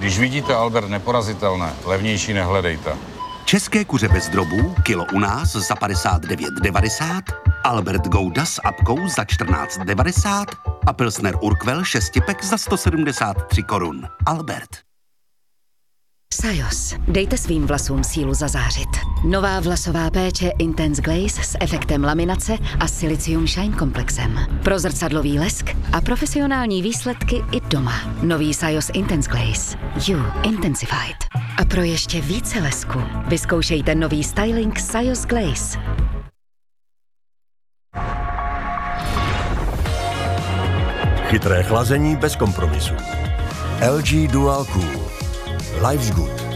Když vidíte Albert neporazitelné, levnější nehledejte. České kuře bez drobů, kilo u nás za 59,90, Albert Gouda s apkou za 14,90 a Pilsner Urquell 6-pack za 173 korun. Albert. Sajos. Dejte svým vlasům sílu zazářit. Nová vlasová péče Intense Glaze s efektem laminace a Silicium Shine komplexem. Pro zrcadlový lesk a profesionální výsledky i doma. Nový Sajos Intense Glaze. You Intensified. A pro ještě více lesku vyzkoušejte nový styling Sajos Glaze. Chytré chlazení bez kompromisu. LG Dual Cool. Life's good.